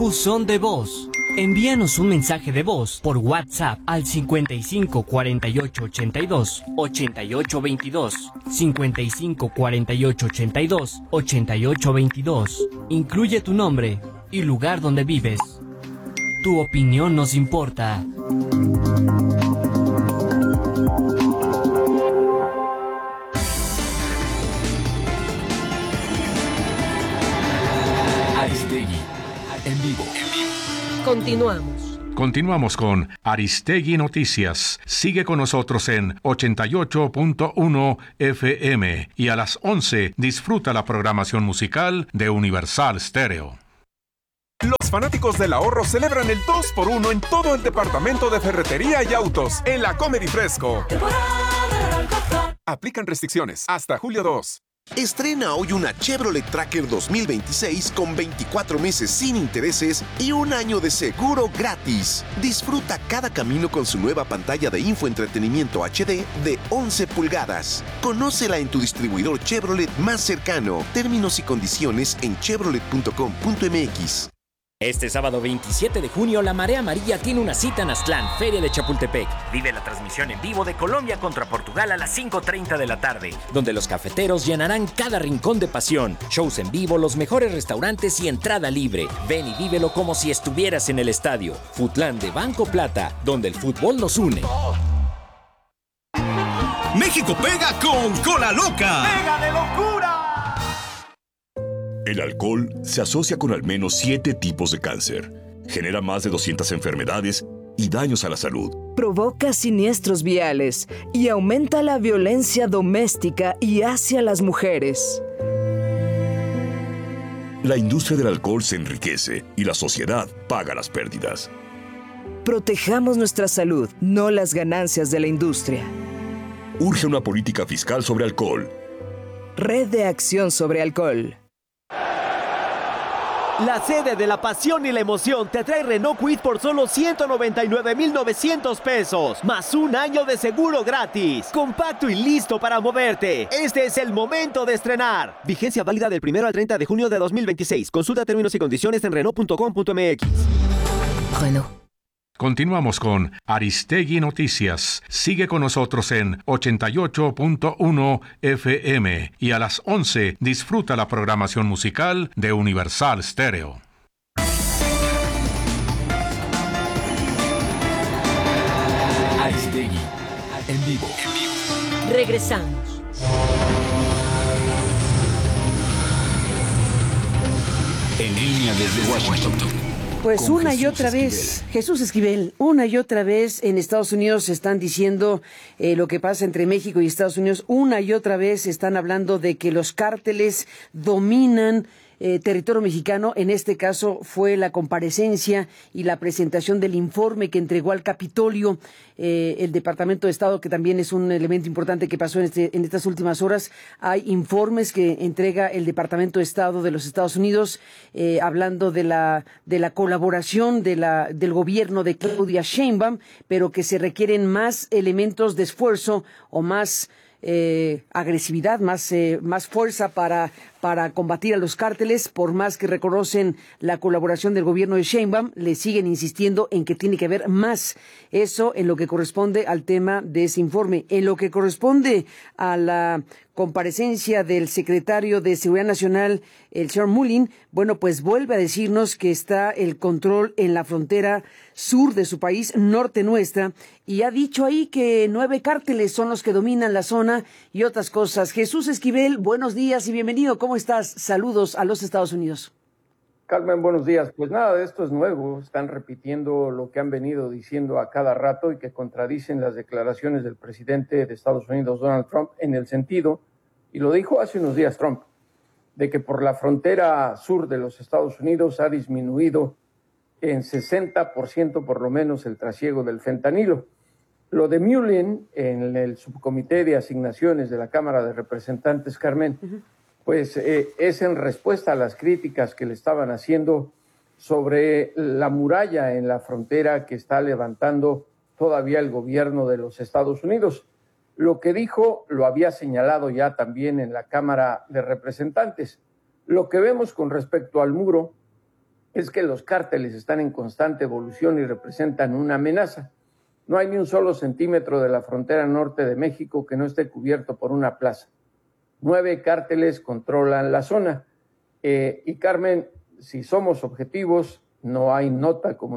Buzón de voz. Envíanos un mensaje de voz por WhatsApp al 55 48 82 88 22, 55 48 82 88 22. Incluye tu nombre y lugar donde vives. Tu opinión nos importa. Aristegui, en vivo. Continuamos con Aristegui Noticias. Sigue con nosotros en 88.1 FM y a las 11 disfruta la programación musical de Universal Stereo. Los fanáticos del ahorro celebran el 2x1 en todo el departamento de ferretería y autos en la Comedy Fresco. Aplican restricciones hasta julio 2. Estrena hoy una Chevrolet Tracker 2026 con 24 meses sin intereses y un año de seguro gratis. Disfruta cada camino con su nueva pantalla de infoentretenimiento HD de 11 pulgadas. Conócela en tu distribuidor Chevrolet más cercano. Términos y condiciones en chevrolet.com.mx. Este sábado 27 de junio, la Marea Amarilla tiene una cita en Aztlán, Feria de Chapultepec. Vive la transmisión en vivo de Colombia contra Portugal a las 5:30 de la tarde, donde los cafeteros llenarán cada rincón de pasión. Shows en vivo, los mejores restaurantes y entrada libre. Ven y vívelo como si estuvieras en el estadio. Futlán de Banco Plata, donde el fútbol nos une. México pega con Cola Loca. ¡Pega de locura! El alcohol se asocia con al menos 7 tipos de cáncer, genera más de 200 enfermedades y daños a la salud. Provoca siniestros viales y aumenta la violencia doméstica y hacia las mujeres. La industria del alcohol se enriquece y la sociedad paga las pérdidas. Protejamos nuestra salud, no las ganancias de la industria. Urge una política fiscal sobre alcohol. Red de Acción sobre Alcohol. La sede de la pasión y la emoción te trae Renault Kwid por solo 199,900 pesos, más un año de seguro gratis. Compacto y listo para moverte. Este es el momento de estrenar. Vigencia válida del 1 al 30 de junio de 2026. Consulta términos y condiciones en Renault.com.mx. Renault. Continuamos con Aristegui Noticias. Sigue con nosotros en 88.1 FM y a las 11 disfruta la programación musical de Universal Stereo. Aristegui, en vivo. Regresamos. En línea desde Washington. Pues una y otra vez, Jesús Esquivel, una y otra vez en Estados Unidos están diciendo lo que pasa entre México y Estados Unidos. Una y otra vez están hablando de que los cárteles dominan territorio mexicano. En este caso fue la comparecencia y la presentación del informe que entregó al Capitolio el Departamento de Estado, que también es un elemento importante que pasó en estas últimas horas. Hay informes que entrega el Departamento de Estado de los Estados Unidos hablando de la colaboración del gobierno de Claudia Sheinbaum, pero que se requieren más elementos de esfuerzo o más agresividad, más fuerza para combatir a los cárteles. Por más que reconocen la colaboración del gobierno de Sheinbaum, le siguen insistiendo en que tiene que haber más. Eso en lo que corresponde al tema de ese informe. En lo que corresponde a la comparecencia del secretario de Seguridad Nacional, el señor Mullin, bueno, pues vuelve a decirnos que está el control en la frontera sur de su país, norte nuestra, y ha dicho ahí que 9 cárteles son los que dominan la zona y otras cosas. Jesús Esquivel, buenos días y bienvenido. ¿Cómo estás? Saludos a los Estados Unidos. Carmen, buenos días. Pues nada de esto es nuevo. Están repitiendo lo que han venido diciendo a cada rato y que contradicen las declaraciones del presidente de Estados Unidos, Donald Trump, en el sentido, y lo dijo hace unos días Trump, de que por la frontera sur de los Estados Unidos ha disminuido en 60% por lo menos el trasiego del fentanilo. Lo de Mullin en el subcomité de asignaciones de la Cámara de Representantes, Carmen, pues es en respuesta a las críticas que le estaban haciendo sobre la muralla en la frontera que está levantando todavía el gobierno de los Estados Unidos. Lo que dijo lo había señalado ya también en la Cámara de Representantes. Lo que vemos con respecto al muro es que los cárteles están en constante evolución y representan una amenaza. No hay ni un solo centímetro de la frontera norte de México que no esté cubierto por una plaza. 9 cárteles controlan la zona. Y Carmen, si somos objetivos, no hay nota, como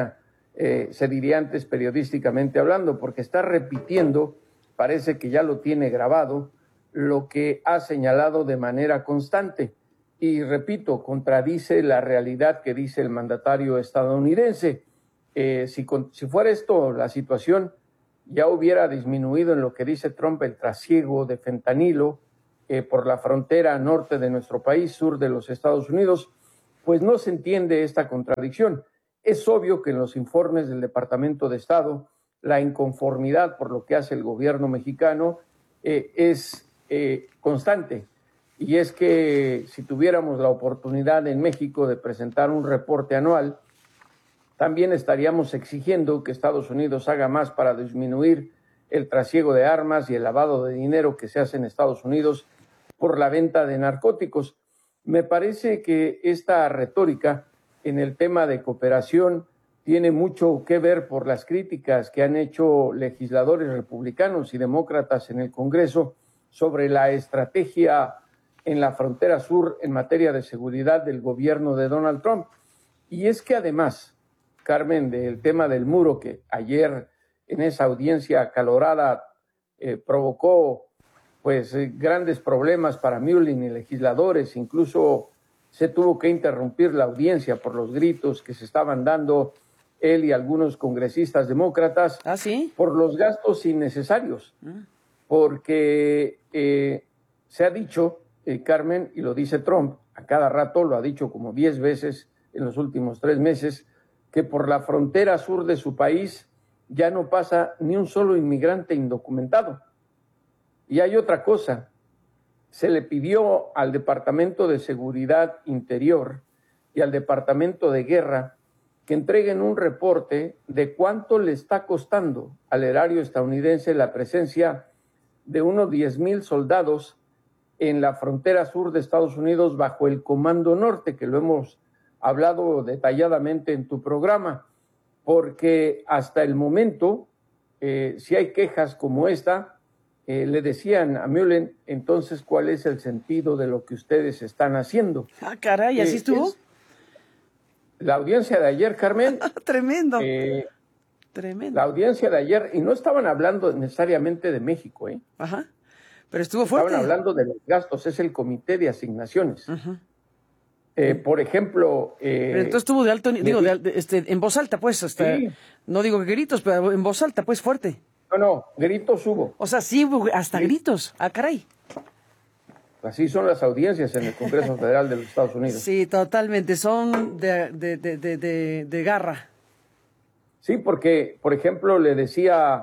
se diría antes periodísticamente hablando, porque está repitiendo, parece que ya lo tiene grabado, lo que ha señalado de manera constante. Y repito, contradice la realidad que dice el mandatario estadounidense. Si fuera esto la situación, ya hubiera disminuido en lo que dice Trump el trasiego de fentanilo por la frontera norte de nuestro país, sur de los Estados Unidos, pues no se entiende esta contradicción. Es obvio que en los informes del Departamento de Estado, la inconformidad por lo que hace el gobierno mexicano es constante. Y es que si tuviéramos la oportunidad en México de presentar un reporte anual, también estaríamos exigiendo que Estados Unidos haga más para disminuir el trasiego de armas y el lavado de dinero que se hace en Estados Unidos por la venta de narcóticos. Me parece que esta retórica en el tema de cooperación tiene mucho que ver por las críticas que han hecho legisladores republicanos y demócratas en el Congreso sobre la estrategia en la frontera sur en materia de seguridad del gobierno de Donald Trump. Y es que además, Carmen, del tema del muro que ayer en esa audiencia acalorada provocó grandes problemas para Mullin y legisladores, incluso se tuvo que interrumpir la audiencia por los gritos que se estaban dando él y algunos congresistas demócratas por los gastos innecesarios, porque se ha dicho, Carmen, y lo dice Trump, a cada rato lo ha dicho como 10 veces en los últimos 3 meses, que por la frontera sur de su país ya no pasa ni un solo inmigrante indocumentado. Y hay otra cosa, se le pidió al Departamento de Seguridad Interior y al Departamento de Guerra que entreguen un reporte de cuánto le está costando al erario estadounidense la presencia de unos 10,000 soldados en la frontera sur de Estados Unidos bajo el Comando Norte, que lo hemos hablado detalladamente en tu programa, porque hasta el momento, si hay quejas como esta, le decían a Mullin, entonces, ¿cuál es el sentido de lo que ustedes están haciendo? Ah, caray, ¿así estuvo? La audiencia de ayer, Carmen. Tremendo. Tremendo. La audiencia de ayer, y no estaban hablando necesariamente de México, Ajá. Pero estuvo fuerte. Estaban hablando de los gastos, es el comité de asignaciones. Por ejemplo... pero entonces estuvo de alto, en voz alta, pues, hasta, sí. No digo que gritos, pero en voz alta, pues, fuerte. No, gritos hubo. O sea, sí, hasta gritos. Ah, caray. Así son las audiencias en el Congreso Federal de los Estados Unidos. Sí, totalmente, son de garra. Sí, porque, por ejemplo, le decían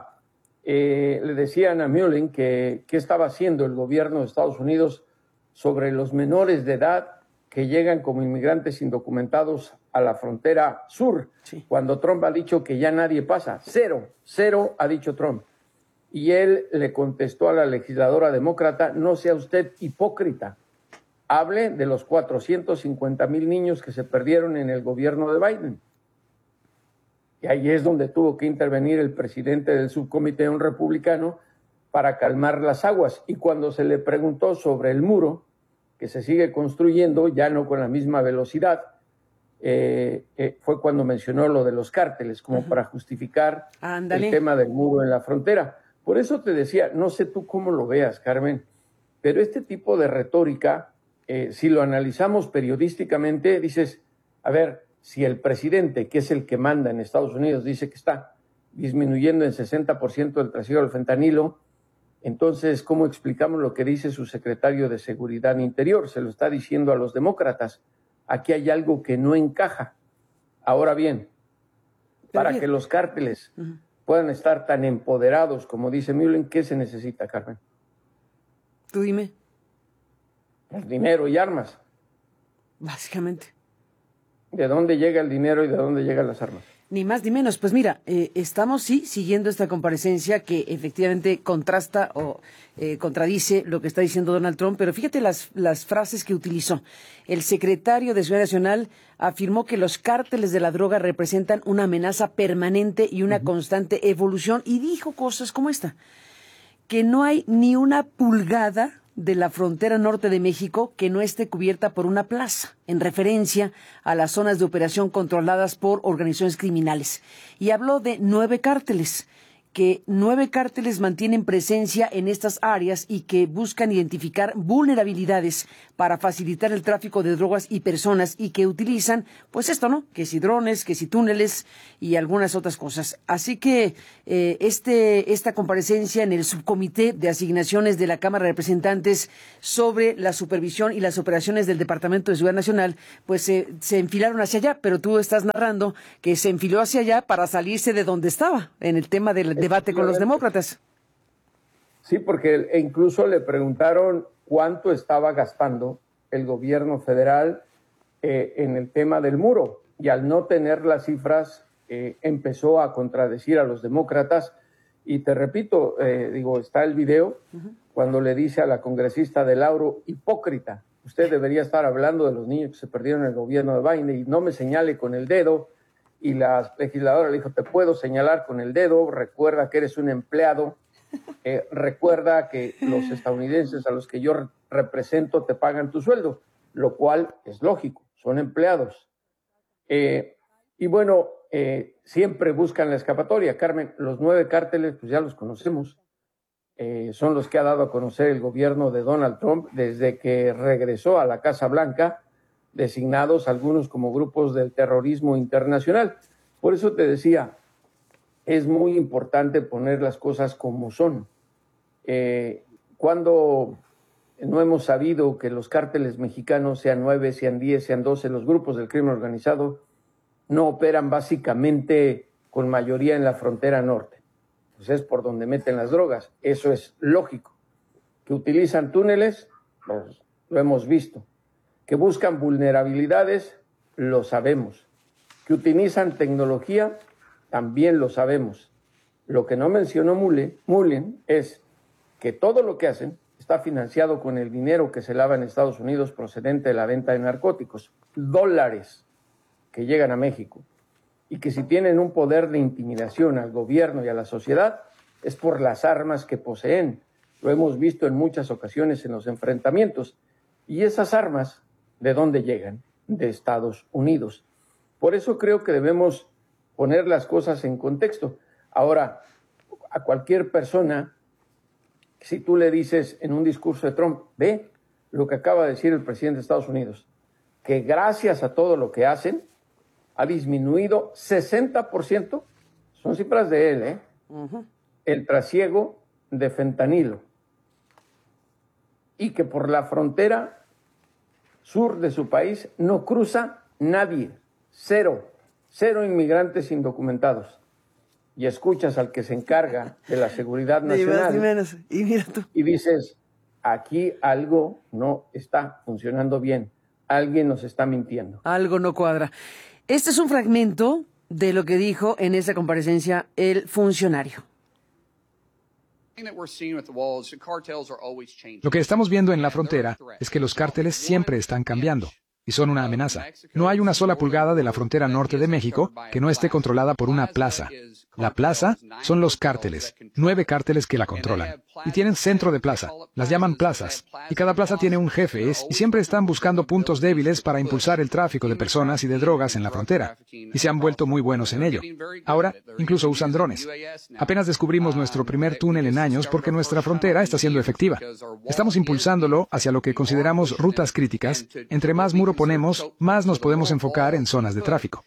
a Mullin que qué estaba haciendo el gobierno de Estados Unidos sobre los menores de edad que llegan como inmigrantes indocumentados a la frontera sur, cuando Trump ha dicho que ya nadie pasa. Cero ha dicho Trump. Y él le contestó a la legisladora demócrata, no sea usted hipócrita, hable de los 450,000 niños que se perdieron en el gobierno de Biden. Y ahí es donde tuvo que intervenir el presidente del subcomité, un republicano, para calmar las aguas. Y cuando se le preguntó sobre el muro, que se sigue construyendo, ya no con la misma velocidad, fue cuando mencionó lo de los cárteles, como para justificar el tema del muro en la frontera. Por eso te decía, no sé tú cómo lo veas, Carmen, pero este tipo de retórica, si lo analizamos periodísticamente, dices, a ver, si el presidente, que es el que manda en Estados Unidos, dice que está disminuyendo en 60% el trasiego del fentanilo, entonces, ¿cómo explicamos lo que dice su secretario de Seguridad Interior? Se lo está diciendo a los demócratas. Aquí hay algo que no encaja. Ahora bien, para que los cárteles puedan estar tan empoderados como dice Mullin, ¿qué se necesita, Carmen? Tú dime. El dinero y armas. Básicamente. ¿De dónde llega el dinero y de dónde llegan las armas? Ni más ni menos. Pues mira, estamos siguiendo esta comparecencia que efectivamente contrasta o contradice lo que está diciendo Donald Trump, pero fíjate las frases que utilizó. El secretario de Seguridad Nacional afirmó que los cárteles de la droga representan una amenaza permanente y una constante evolución, y dijo cosas como esta, que no hay ni una pulgada de la frontera norte de México que no esté cubierta por una plaza, en referencia a las zonas de operación controladas por organizaciones criminales. Y habló de 9 cárteles, que 9 cárteles mantienen presencia en estas áreas y que buscan identificar vulnerabilidades para facilitar el tráfico de drogas y personas, y que utilizan, pues esto, ¿no? Que si drones, que si túneles y algunas otras cosas. Así que esta comparecencia en el subcomité de asignaciones de la Cámara de Representantes sobre la supervisión y las operaciones del Departamento de Seguridad Nacional, pues se enfilaron hacia allá, pero tú estás narrando que se enfiló hacia allá para salirse de donde estaba, en el tema del debate con los demócratas. Sí, porque incluso le preguntaron cuánto estaba gastando el gobierno federal en el tema del muro, y al no tener las cifras empezó a contradecir a los demócratas. Y te repito, está el video cuando le dice a la congresista de Lauro, hipócrita, usted debería estar hablando de los niños que se perdieron en el gobierno de Biden y no me señale con el dedo. Y la legisladora le dijo, te puedo señalar con el dedo, recuerda que eres un empleado, recuerda que los estadounidenses a los que yo represento te pagan tu sueldo, lo cual es lógico, son empleados. Y bueno, siempre buscan la escapatoria. Carmen, los 9 cárteles, pues ya los conocemos, son los que ha dado a conocer el gobierno de Donald Trump desde que regresó a la Casa Blanca, designados algunos como grupos del terrorismo internacional. Por eso te decía, es muy importante poner las cosas como son. Cuando no hemos sabido que los cárteles mexicanos, sean 9, sean 10, sean 12, los grupos del crimen organizado, no operan básicamente con mayoría en la frontera norte. Pues es por donde meten las drogas. Eso es lógico. Que utilizan túneles, pues, lo hemos visto. Que buscan vulnerabilidades, lo sabemos. Que utilizan tecnología, también lo sabemos. Lo que no mencionó Mullen es que todo lo que hacen está financiado con el dinero que se lava en Estados Unidos procedente de la venta de narcóticos, dólares que llegan a México. Y que si tienen un poder de intimidación al gobierno y a la sociedad, es por las armas que poseen. Lo hemos visto en muchas ocasiones en los enfrentamientos. Y esas armas, ¿de dónde llegan? De Estados Unidos. Por eso creo que debemos poner las cosas en contexto. Ahora, a cualquier persona, si tú le dices en un discurso de Trump, ve lo que acaba de decir el presidente de Estados Unidos, que gracias a todo lo que hacen, ha disminuido 60%, son cifras de él, el trasiego de fentanilo. Y que por la frontera sur de su país no cruza nadie, cero inmigrantes indocumentados. Y escuchas al que se encarga de la seguridad nacional y dices, aquí algo no está funcionando bien, alguien nos está mintiendo. Algo no cuadra. Este es un fragmento de lo que dijo en esa comparecencia el funcionario. Lo que estamos viendo en la frontera es que los cárteles siempre están cambiando y son una amenaza. No hay una sola pulgada de la frontera norte de México que no esté controlada por una plaza. La plaza son los cárteles, 9 cárteles que la controlan. Y tienen centro de plaza, las llaman plazas. Y cada plaza tiene un jefe y siempre están buscando puntos débiles para impulsar el tráfico de personas y de drogas en la frontera. Y se han vuelto muy buenos en ello. Ahora, incluso usan drones. Apenas descubrimos nuestro primer túnel en años porque nuestra frontera está siendo efectiva. Estamos impulsándolo hacia lo que consideramos rutas críticas. Entre más muro ponemos, más nos podemos enfocar en zonas de tráfico.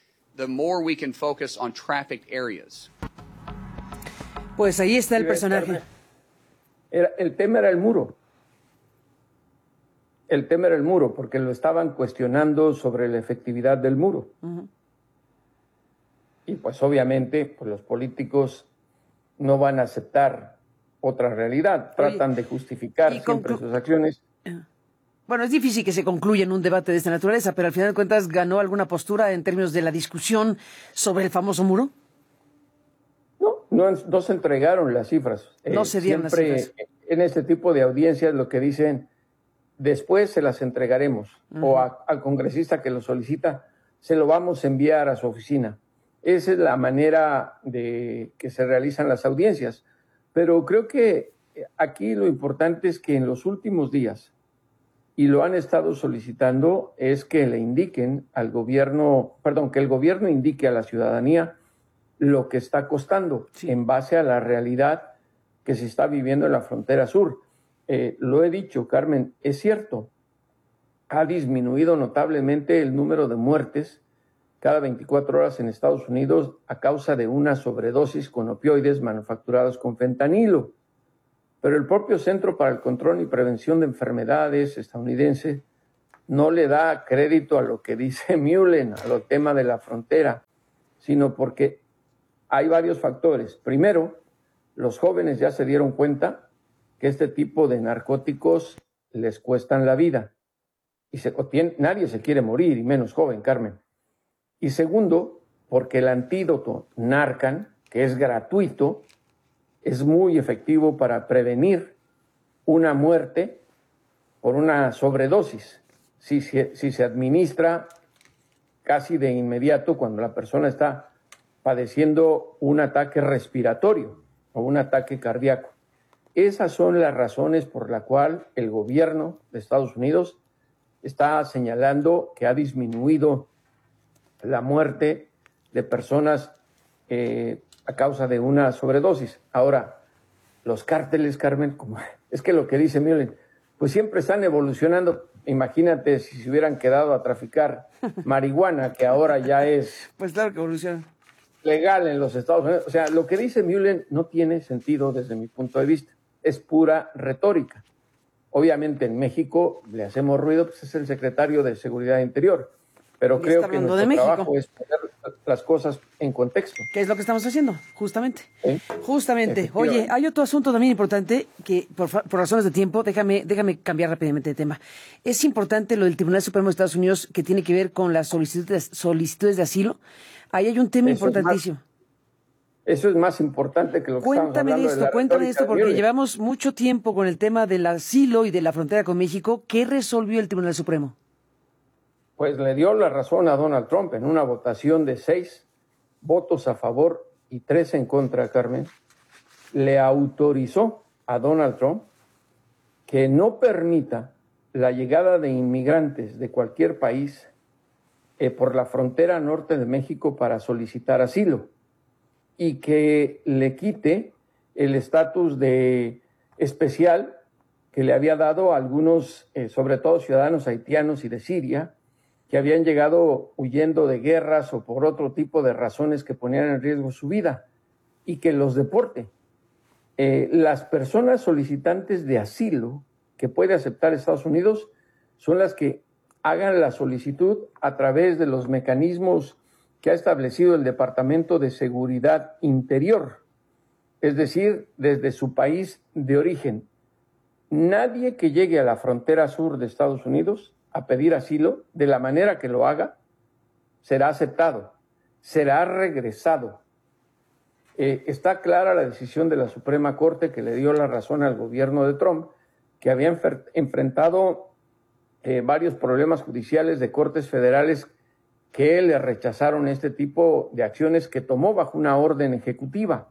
Pues ahí está el personaje. El tema era el muro. El tema era el muro, porque lo estaban cuestionando sobre la efectividad del muro. Y pues obviamente pues los políticos no van a aceptar otra realidad. Tratan de justificar siempre sus acciones. Bueno, es difícil que se concluya en un debate de esta naturaleza, pero al final de cuentas, ¿ganó alguna postura en términos de la discusión sobre el famoso muro? No se entregaron las cifras. No se dieron las cifras. En este tipo de audiencias lo que dicen, después se las entregaremos, o al congresista que lo solicita, se lo vamos a enviar a su oficina. Esa es la manera de que se realizan las audiencias. Pero creo que aquí lo importante es que en los últimos días, y lo han estado solicitando, es que le indiquen al gobierno, que el gobierno indique a la ciudadanía lo que está costando en base a la realidad que se está viviendo en la frontera sur. Lo he dicho, Carmen, es cierto, ha disminuido notablemente el número de muertes cada 24 horas en Estados Unidos a causa de una sobredosis con opioides manufacturados con fentanilo. Pero el propio Centro para el Control y Prevención de Enfermedades estadounidense no le da crédito a lo que dice Mullen, a lo tema de la frontera, sino porque hay varios factores. Primero, los jóvenes ya se dieron cuenta que este tipo de narcóticos les cuestan la vida. Y nadie se quiere morir, y menos joven, Carmen. Y segundo, porque el antídoto Narcan, que es gratuito, es muy efectivo para prevenir una muerte por una sobredosis. Si se administra casi de inmediato cuando la persona está padeciendo un ataque respiratorio o un ataque cardíaco. Esas son las razones por las cuales el gobierno de Estados Unidos está señalando que ha disminuido la muerte de personas a causa de una sobredosis. Ahora, los cárteles, Carmen, es que lo que dice Mullen, pues siempre están evolucionando. Imagínate si se hubieran quedado a traficar marihuana, que ahora ya es... Pues claro que evoluciona. Legal en los Estados Unidos. O sea, lo que dice Mullen no tiene sentido desde mi punto de vista. Es pura retórica. Obviamente en México le hacemos ruido, pues es el secretario de Seguridad Interior. Pero creo que nuestro trabajo es poner las cosas en contexto. ¿Qué es lo que estamos haciendo? Justamente. ¿Sí? Justamente. Oye, hay otro asunto también importante que por razones de tiempo, déjame cambiar rápidamente de tema. Es importante lo del Tribunal Supremo de Estados Unidos que tiene que ver con las solicitudes de asilo. Ahí hay un tema importantísimo. Eso es más importante que lo que estamos hablando. Cuéntame esto, porque llevamos mucho tiempo con el tema del asilo y de la frontera con México. ¿Qué resolvió el Tribunal Supremo? Pues le dio la razón a Donald Trump en una votación de 6 votos a favor y 3 en contra, Carmen. Le autorizó a Donald Trump que no permita la llegada de inmigrantes de cualquier país por la frontera norte de México para solicitar asilo y que le quite el estatus de especial que le había dado a algunos, sobre todo ciudadanos haitianos y de Siria, que habían llegado huyendo de guerras o por otro tipo de razones que ponían en riesgo su vida, y que los deporte. Las personas solicitantes de asilo que puede aceptar Estados Unidos son las que hagan la solicitud a través de los mecanismos que ha establecido el Departamento de Seguridad Interior, es decir, desde su país de origen. Nadie que llegue a la frontera sur de Estados Unidos a pedir asilo, de la manera que lo haga, será aceptado, será regresado. Está clara la decisión de la Suprema Corte que le dio la razón al gobierno de Trump, que había enfrentado varios problemas judiciales de cortes federales que le rechazaron este tipo de acciones que tomó bajo una orden ejecutiva.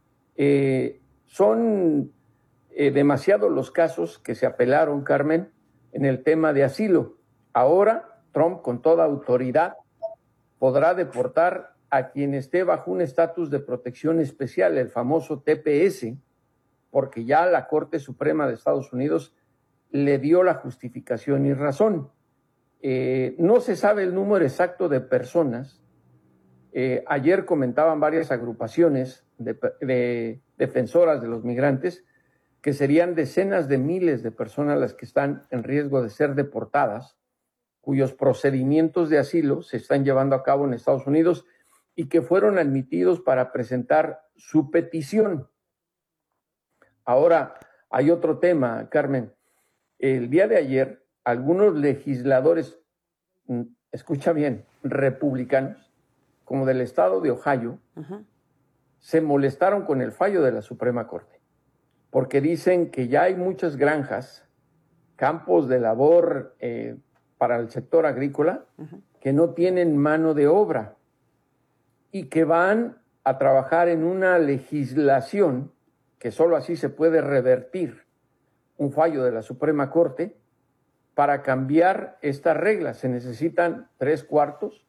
Son demasiados los casos que se apelaron, Carmen, en el tema de asilo. Ahora, Trump, con toda autoridad, podrá deportar a quien esté bajo un estatus de protección especial, el famoso TPS, porque ya la Corte Suprema de Estados Unidos le dio la justificación y razón. No se sabe el número exacto de personas. Ayer comentaban varias agrupaciones de defensoras de los migrantes que serían decenas de miles de personas las que están en riesgo de ser deportadas, cuyos procedimientos de asilo se están llevando a cabo en Estados Unidos y que fueron admitidos para presentar su petición. Ahora, hay otro tema, Carmen. El día de ayer, algunos legisladores, escucha bien, republicanos, como del estado de Ohio, se molestaron con el fallo de la Suprema Corte, porque dicen que ya hay muchas granjas, campos de labor para el sector agrícola, que no tienen mano de obra y que van a trabajar en una legislación que solo así se puede revertir un fallo de la Suprema Corte. Para cambiar estas reglas se necesitan 3/4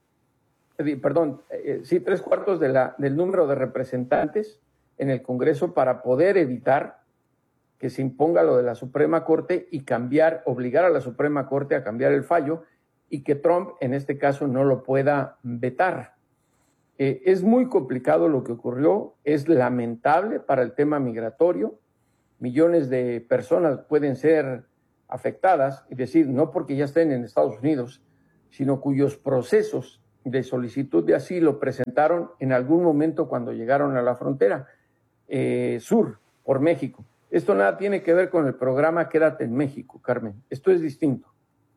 del número de representantes en el Congreso para poder evitar que se imponga lo de la Suprema Corte y obligar a la Suprema Corte a cambiar el fallo y que Trump en este caso no lo pueda vetar. Es muy complicado lo que ocurrió, es lamentable para el tema migratorio. Millones de personas pueden ser afectadas, es decir, no porque ya estén en Estados Unidos, sino cuyos procesos de solicitud de asilo presentaron en algún momento cuando llegaron a la frontera sur por México. Esto nada tiene que ver con el programa Quédate en México, Carmen. Esto es distinto.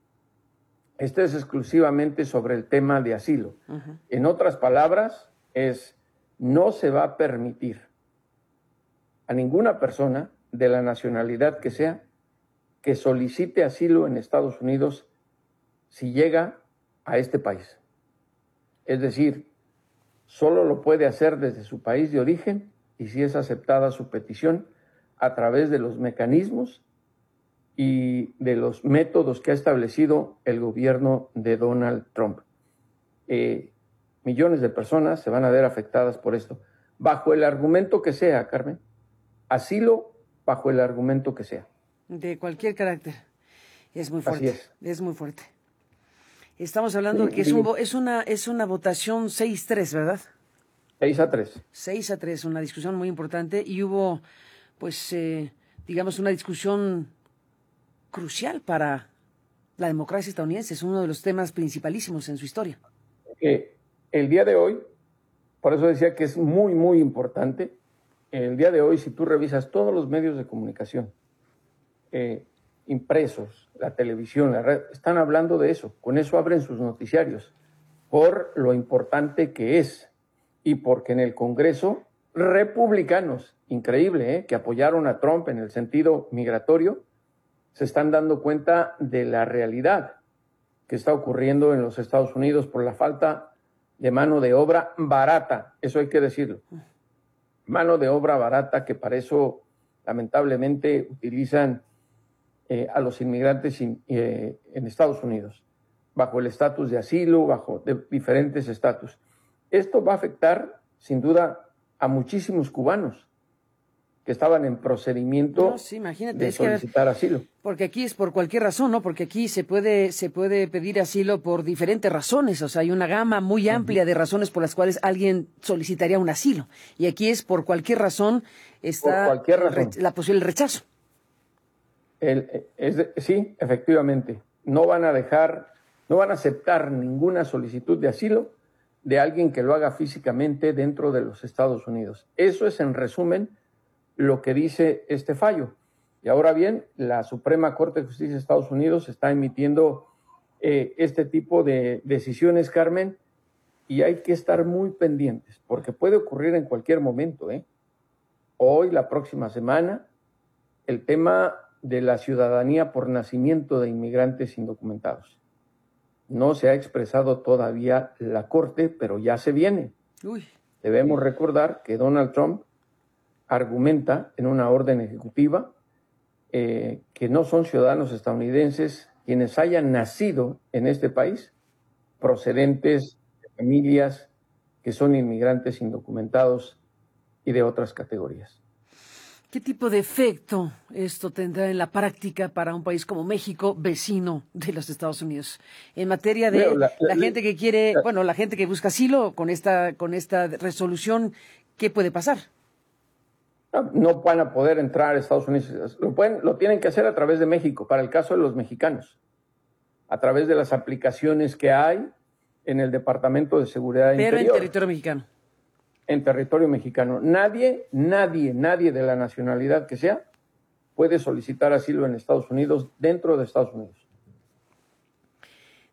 Esto es exclusivamente sobre el tema de asilo. En otras palabras, no se va a permitir a ninguna persona de la nacionalidad que sea que solicite asilo en Estados Unidos si llega a este país. Es decir, solo lo puede hacer desde su país de origen y si es aceptada su petición a través de los mecanismos y de los métodos que ha establecido el gobierno de Donald Trump. Millones de personas se van a ver afectadas por esto, bajo el argumento que sea, Carmen. Asilo bajo el argumento que sea. De cualquier carácter. Es muy fuerte. Así es muy fuerte. Estamos hablando de que es una votación 6-3, ¿verdad? 6-3. 6-3, una discusión muy importante y hubo, pues, digamos, una discusión crucial para la democracia estadounidense. Es uno de los temas principalísimos en su historia. El día de hoy, por eso decía que es muy, muy importante, el día de hoy, si tú revisas todos los medios de comunicación, impresos, la televisión, la red, están hablando de eso. Con eso abren sus noticiarios, por lo importante que es y porque en el Congreso, republicanos, increíble, que apoyaron a Trump en el sentido migratorio, se están dando cuenta de la realidad que está ocurriendo en los Estados Unidos por la falta de mano de obra barata, eso hay que decirlo. Mano de obra barata que para eso lamentablemente utilizan a los inmigrantes en Estados Unidos, bajo el estatus de asilo, bajo diferentes estatus. Esto va a afectar, sin duda, a muchísimos cubanos que estaban en procedimiento de solicitar asilo. Porque aquí es por cualquier razón, ¿no? Porque aquí se puede pedir asilo por diferentes razones. O sea, hay una gama muy amplia de razones por las cuales alguien solicitaría un asilo. Y aquí es por cualquier razón está la posible rechazo. Sí, efectivamente. No van a aceptar ninguna solicitud de asilo de alguien que lo haga físicamente dentro de los Estados Unidos. Eso es, en resumen, lo que dice este fallo. Y ahora bien, la Suprema Corte de Justicia de Estados Unidos está emitiendo este tipo de decisiones, Carmen, y hay que estar muy pendientes, porque puede ocurrir en cualquier momento. Hoy, la próxima semana, el tema de la ciudadanía por nacimiento de inmigrantes indocumentados. No se ha expresado todavía la Corte, pero ya se viene. Debemos recordar que Donald Trump argumenta en una orden ejecutiva que no son ciudadanos estadounidenses quienes hayan nacido en este país, procedentes de familias que son inmigrantes indocumentados y de otras categorías. ¿Qué tipo de efecto esto tendrá en la práctica para un país como México, vecino de los Estados Unidos? En materia de la gente que quiere, la gente que busca asilo con esta resolución, ¿qué puede pasar? No van a poder entrar a Estados Unidos. Lo tienen que hacer a través de México, para el caso de los mexicanos, a través de las aplicaciones que hay en el Departamento de Seguridad Interior. Pero en territorio mexicano. En territorio mexicano. Nadie de la nacionalidad que sea puede solicitar asilo en Estados Unidos, dentro de Estados Unidos.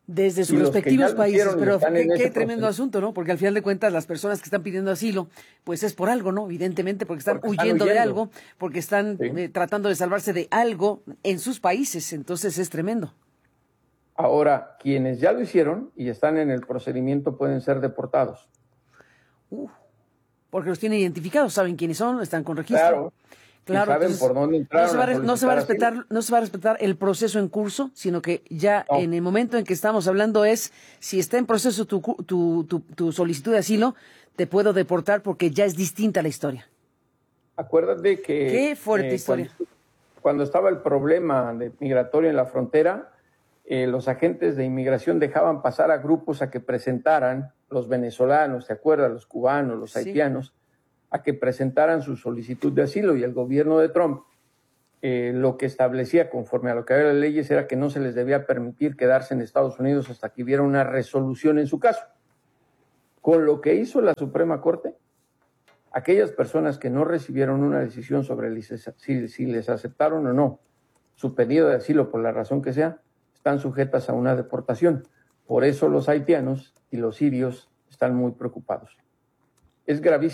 desde sus respectivos países, pero qué tremendo asunto, ¿no? Porque al final de cuentas las personas que están pidiendo asilo, pues es por algo, ¿no? Evidentemente, porque están huyendo de algo, porque están tratando de salvarse de algo en sus países, entonces es tremendo. Ahora, quienes ya lo hicieron y están en el procedimiento pueden ser deportados. Porque los tienen identificados, saben quiénes son, están con registro. Claro, saben por dónde entraron. No se va a respetar el proceso en curso, sino que ya en el momento en que estamos hablando es, si está en proceso tu solicitud de asilo, te puedo deportar porque ya es distinta la historia. Acuérdate que... Qué fuerte historia. Cuando estaba el problema migratorio en la frontera, los agentes de inmigración dejaban pasar a grupos a que presentaran, los venezolanos, ¿te acuerdas? Los cubanos, los haitianos, a que presentaran su solicitud de asilo, y el gobierno de Trump lo que establecía conforme a lo que había las leyes era que no se les debía permitir quedarse en Estados Unidos hasta que hubiera una resolución en su caso. Con lo que hizo la Suprema Corte, aquellas personas que no recibieron una decisión sobre si les aceptaron o no su pedido de asilo por la razón que sea, están sujetas a una deportación. Por eso los haitianos y los sirios están muy preocupados. Es gravísimo.